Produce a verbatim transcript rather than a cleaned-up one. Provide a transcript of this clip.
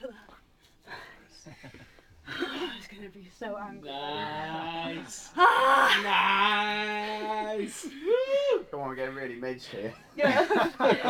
It's gonna be so angry. Nice. Ah! Nice. Come on, we're getting really mid here. Yeah.